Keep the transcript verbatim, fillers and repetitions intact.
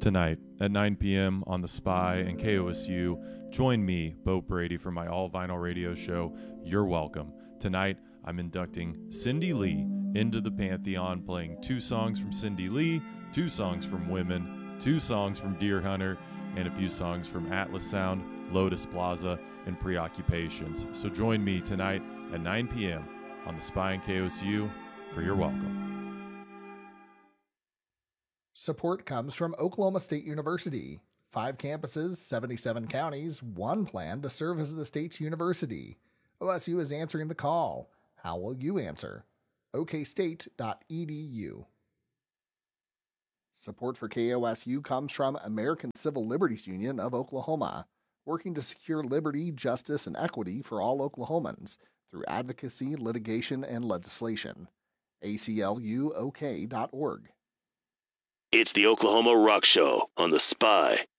Tonight at nine p.m. on The Spy and K O S U, join me, Bo Brady, for my all-vinyl radio show, You're Welcome. Tonight, I'm inducting Cindy Lee into the Pantheon, playing two songs from Cindy Lee, two songs from Women, two songs from Deer Hunter, and a few songs from Atlas Sound, Lotus Plaza, and Preoccupations. So join me tonight at nine p.m. on The Spy and K O S U for You're Welcome. Support comes from Oklahoma State University. Five campuses, seventy-seven counties, one plan to serve as the state's university. O S U is answering the call. How will you answer? o k state dot e d u. Support for K O S U comes from American Civil Liberties Union of Oklahoma, working to secure liberty, justice, and equity for all Oklahomans through advocacy, litigation, and legislation. A C L U O K dot org. It's the Oklahoma Rock Show on The Spy